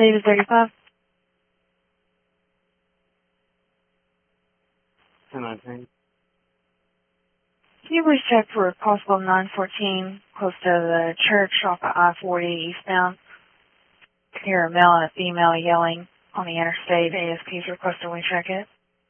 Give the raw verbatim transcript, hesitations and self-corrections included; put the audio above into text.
David thirty-five. ten nineteen. Can you please check for a possible nine fourteen close to the church off of I forty eastbound? I hear a male and a female yelling on the interstate. A S P's requesting we check it.